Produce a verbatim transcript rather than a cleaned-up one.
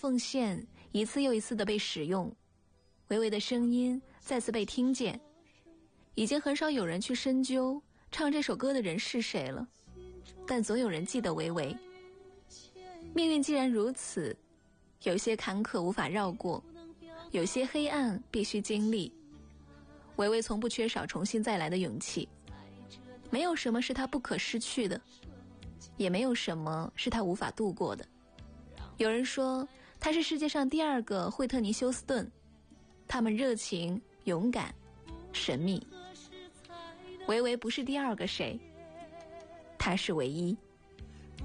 奉献一次又一次地被使用，维维的声音再次被听见。已经很少有人去深究唱这首歌的人是谁了，但总有人记得维维。命运既然如此，有些坎坷无法绕过，有些黑暗必须经历。维维从不缺少重新再来的勇气，没有什么是他不可失去的，也没有什么是他无法度过的。有人说他是世界上第二个惠特尼休斯顿，他们热情、勇敢、神秘。维维不是第二个谁，他是唯一。